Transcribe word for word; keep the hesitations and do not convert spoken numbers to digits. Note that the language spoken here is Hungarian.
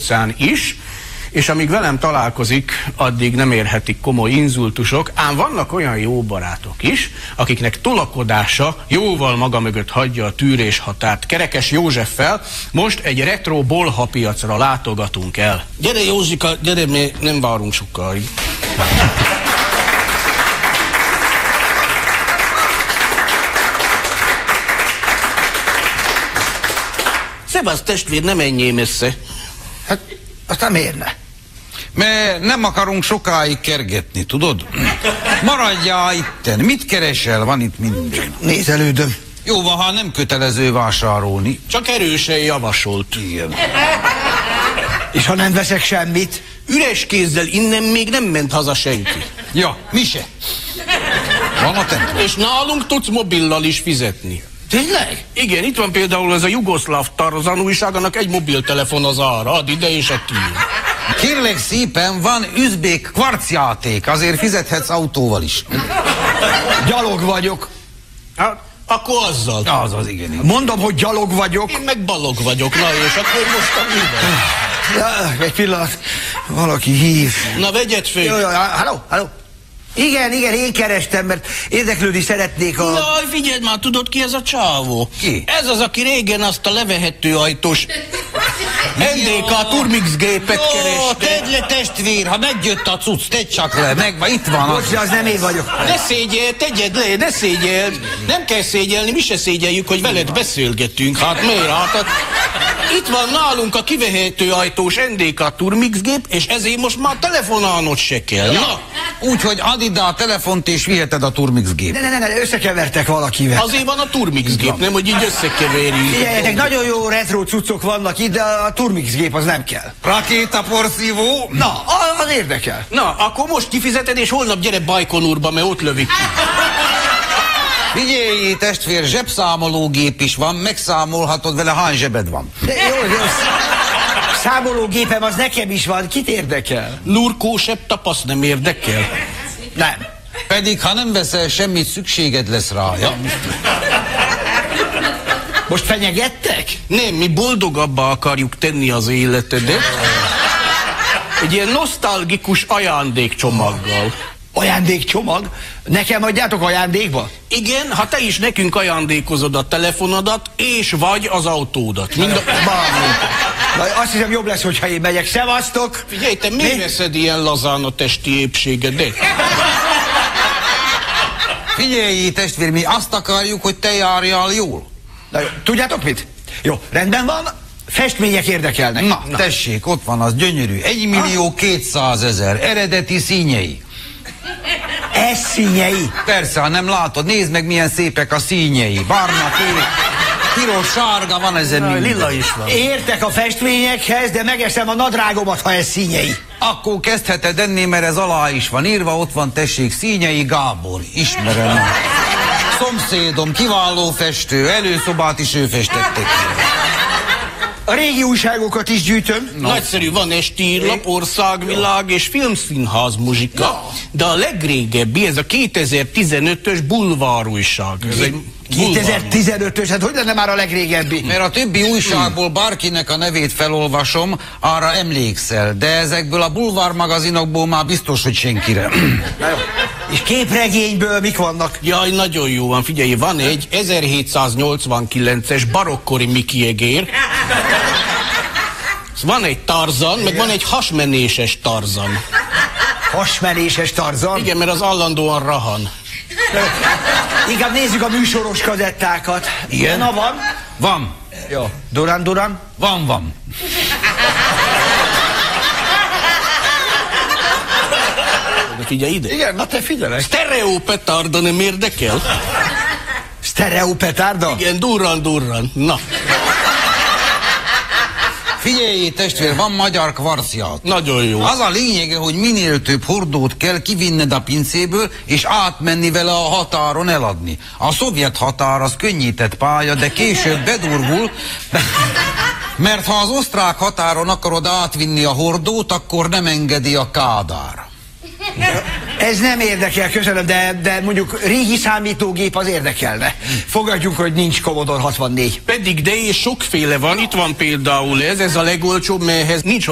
utcán is, és amíg velem találkozik, addig nem érhetik komoly inzultusok, ám vannak olyan jó barátok is, akiknek tolakodása jóval maga mögött hagyja a tűrés határt. Kerekes Józseffel most egy retro bolha piacra látogatunk el. Gyere Józsika, gyere, mi nem várunk sokáig. Szevasz testvér, ne menjél messze. Hát, aztán miért ne? Mert nem akarunk sokáig kergetni, tudod? Maradjál itten. Mit keresel? Van itt minden. Nézelődöm. Jó van, ha nem kötelező vásárolni. Csak erősen javasolt. Igen. És ha nem veszek semmit? Üres kézzel innen még nem ment haza senki. Ja, mi se. Van a templom. És nálunk tudsz mobillal is fizetni. Tényleg? Igen, itt van például ez a Jugoszláv Tarzan újság, annak egy mobiltelefon az ára. Add ide és a tír. Kérlek szépen, van üzbék kvarcjáték, azért fizethetsz autóval is. Gyalog vagyok. Hát, akkor azzal. Az az, igen. igen. Mondom, hogy gyalog vagyok. Én meg balog vagyok, na és akkor most mi van? Ja, egy pillanat, valaki hív. Na vegyed föl. Jó, jó, halló, halló. Igen, igen, én kerestem, mert érdeklődni szeretnék a... Jaj, figyeld már, tudod ki ez a csávó? Ki? Ez az, aki régen azt a levehető ajtós en dé ká Turmix gépet Ó, kereste. tedd le testvér, ha megjött a cucc, tedd csak le, megvan, itt van. Az. Bocsi, az nem én vagyok. Ne szégyeld, tegyed le, ne szégyeld. Nem kell szégyelni, mi se szégyeljük, hogy veled beszélgetünk. Hát miért? Hát, itt van nálunk a kivehető ajtós en dé ká Turmix gép, és ezért most már telefonálnod se kell. Ja. Na. Úgyhogy add ide a telefont és viheted a Turmix gép. Ne, ne, ne, ne, összekevertek valakivel. Azért van a Turmix gép, nem, hogy így összekeverjük. Figyeljetek, nagyon jó retro cuccok vannak itt, de a Turmix gép az nem kell. Rakétaporszívó? Na, az érdekel. Na, akkor most kifizeted, és holnap gyere Bajkonurba, mert ott lövik ki. Figyelj, testvér, zsebszámológép is van, megszámolhatod vele, hány zsebed van. De jó, jó. Számológépem az nekem is van, kit érdekel? Lurkósebb tapasz nem érdekel. Nem. Pedig, ha nem veszel semmit, szükséged lesz rá. Ja? Most fenyegettek? Nem, mi boldogabbá akarjuk tenni az életedet. Egy ilyen nosztalgikus ajándékcsomaggal. Ajándékcsomag? Nekem adjátok ajándékba? Igen, ha te is nekünk ajándékozod a telefonodat, és vagy az autódat. Mind a... Na, azt hiszem jobb lesz, hogyha én megyek. Szevasztok! Figyelj, te miért veszed ilyen lazán a testi épségedet? Figyelj, testvér, mi azt akarjuk, hogy te járjál jól. Na jó, tudjátok mit? Jó, rendben van, festmények érdekelnek. Na, Na. tessék, ott van az gyönyörű. egy millió kétszázezer eredeti színjei. Ez színjei? Persze, ha nem látod, nézd meg, milyen szépek a színjei. Barna, kék, piros, sárga, van ezen minden. Lila is van. Értek a festményekhez, de megeszem a nadrágomat, ha ez színjei. Akkor kezdheted enni, mert ez alá is van írva, ott van, tessék, Színyei Gábor. Ismerem. Szomszédom, kiváló festő, előszobát is ő festettek. A régi újságokat is gyűjtöm. No. Nagyszerű, van estírlap, országvilág és filmszínház muzsika, ja. De a legrégebbi, ez a kétezer-tizenötös bulvár újság. Ez egy kétezer-tizenötös, hát hogy lenne már a legrégebbi? Mert a többi újságból bárkinek a nevét felolvasom, arra emlékszel, de ezekből a bulvár magazinokból már biztos, hogy senkire. És képregényből mik vannak? Jaj, nagyon jó van, figyelj, van egy ezerhétszáznyolcvankilences barokkori Mickey egér, van egy Tarzan, meg van egy hasmenéses Tarzan. Hasmenéses Tarzan? Igen, mert az állandóan rahan. Inkább nézzük a műsoros kazettákat. Igen? Na, van? Van. Jó. Duran Duran? Van, van. De figyelj ide. Igen, na te figyelj. Stereo petárda nem érdekel? Stereo petárda? Igen, Duran Duran. Na. Figyelj, testvér, van magyar kvarcját. Nagyon jó. Az a lényege, hogy minél több hordót kell kivinned a pincéből, és átmenni vele a határon eladni. A szovjet határ az könnyített pálya, de később bedurvul, mert ha az osztrák határon akarod átvinni a hordót, akkor nem engedi a Kádár. Ez nem érdekel, köszönöm, de, de mondjuk régi számítógép az érdekelne. Fogadjuk, hogy nincs Commodore hatvannégy. Pedig de és sokféle van, itt van például ez, ez a legolcsóbb, mert ehhez nincs